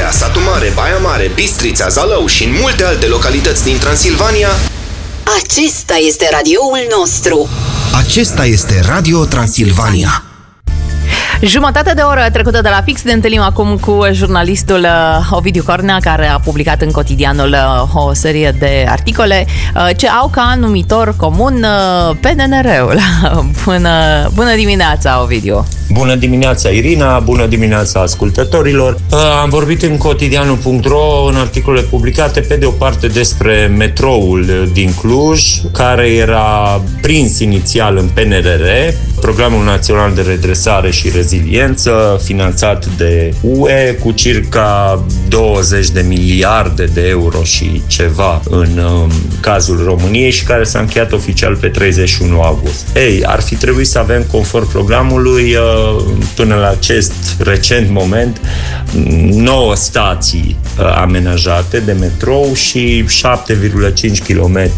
Timișoara, Satu Mare, Baia Mare, Bistrița, Zalău și în multe alte localități din Transilvania. Acesta este radioul nostru. Acesta este Radio Transilvania. Jumătate de oră trecută de la fix. Ne întâlnim acum cu jurnalistul Ovidiu Cornea, care a publicat în Cotidianul o serie de articole ce au ca numitor comun PNR-ul. Bună dimineața, Ovidiu! Bună dimineața, Irina! Bună dimineața, ascultătorilor! Am vorbit în Cotidianul.ro în articole publicate, pe de o parte despre metroul din Cluj, care era prins inițial în PNRR, Programul Național de Redresare și Reziliență, finanțat de UE cu circa 20 de miliarde de euro și ceva în cazul României și care s-a încheiat oficial pe 31 august. Ar fi trebuit să avem, conform programului, până la acest recent moment, 9 stații amenajate de metrou și 7,5 km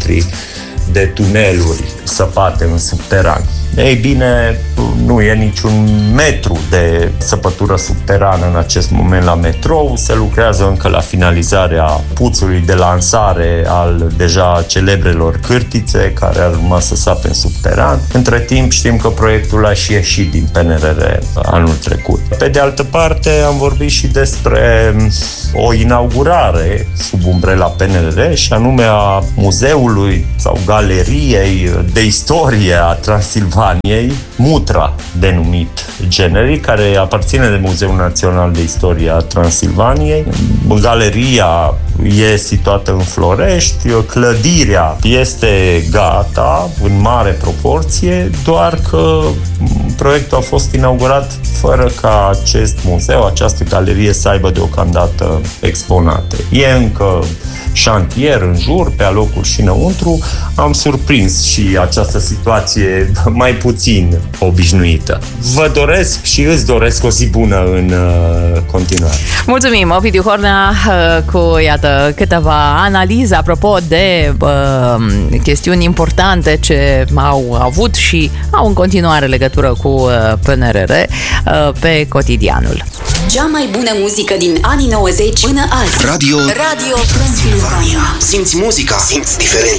de tuneluri săpate în subteran. Ei bine, nu e niciun metru de săpătură subterană în acest moment la metrou. Se lucrează încă la finalizarea puțului de lansare al deja celebrelor cârtițe care ar urma să sape în subteran. Între timp știm că proiectul a și ieșit din PNRR anul trecut. Pe de altă parte, am vorbit și despre o inaugurare sub umbrela PNRR și anume a muzeului sau galeriei de istorie a Transilvaniei, Mutra denumit generic, care aparține de Muzeul Național de Istorie a Transilvaniei. Galeria e situată în Florești, clădirea este gata în mare proporție, doar că proiectul a fost inaugurat fără ca acest muzeu, această galerie să aibă deocamdată exponate. E încă șantier în jur, pe alocuri și înăuntru. Am surprins și această situație mai puțin obișnuită. Vă doresc și îți doresc o zi bună în continuare. Mulțumim, Ovidiu Cornea, cu, iată, câteva analize apropo de chestiuni importante ce au avut și au în continuare legătură cu PNRR pe Cotidianul. Cea mai bună muzică din anii 90 până azi. Radio Transilvania. Simți muzica, simți diferența.